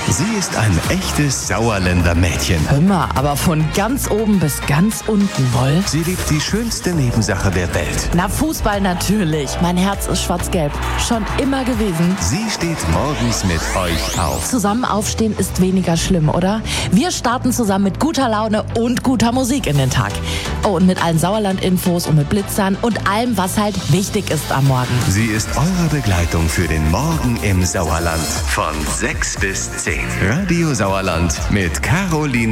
Sie ist ein echtes Sauerländer Mädchen. Hör mal, aber von ganz oben bis ganz unten, woll? Sie liebt die schönste Nebensache der Welt. Na, Fußball natürlich. Mein Herz ist schwarz-gelb. Schon immer gewesen. Sie steht morgens mit euch auf. Zusammen aufstehen ist weniger schlimm, oder? Wir starten zusammen mit guter Laune und guter Musik in den Tag. Oh, und mit allen Sauerland-Infos und mit Blitzern und allem, was halt wichtig ist am Morgen. Sie ist eure Begleitung für den Morgen im Sauerland. Von 6 bis 10. Radio Sauerland mit Caroline